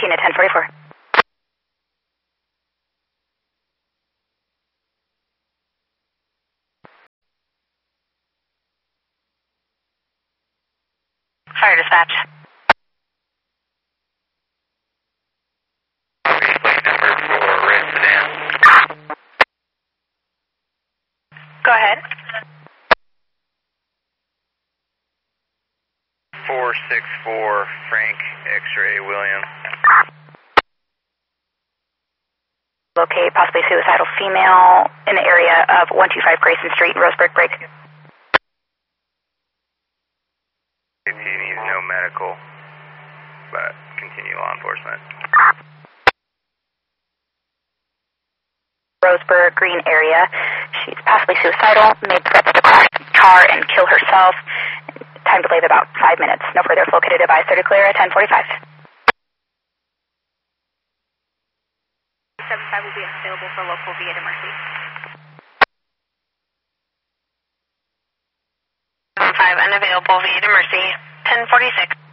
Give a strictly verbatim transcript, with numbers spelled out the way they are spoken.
thirteen at ten forty-four. Fire dispatch. Plate number four, red sedan. Go ahead. four six four, Frank X-ray William. Locate possibly suicidal female in the area of one two five Grayson Street, Roseburg Break. He needs no medical, but continue law enforcement. Roseburg Green area. She's possibly suicidal, made threats to crash the car and kill herself. Time delay of about five minutes. No further located device. thirty clear at ten forty-five. seven five will be available for local via Mercy. seven five unavailable via Mercy. ten forty-six.